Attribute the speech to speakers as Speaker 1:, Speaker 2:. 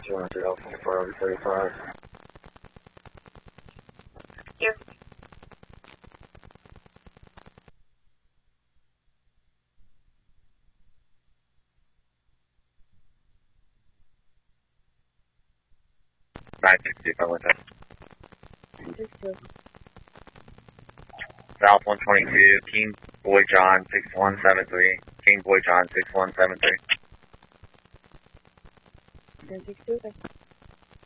Speaker 1: 200 L 24 over 35.
Speaker 2: Here.
Speaker 3: South 122, King Boy John 6173. King Boy John 6173.
Speaker 2: 1062, okay.